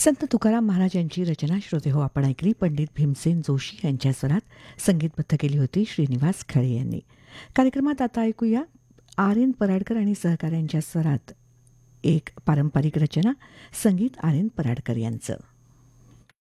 संत तुकाराम महाराज यांची रचना श्रोते हो आपण ऐकली. पंडित भीमसेन जोशी यांच्या स्वरात संगीतबद्ध केली होती श्रीनिवास खळे यांनी. कार्यक्रमात आता ऐकूया आर एन पराडकर आणि सहकाऱ्यांच्या स्वरात एक पारंपरिक रचना, संगीत आर एन पराडकर यांचं.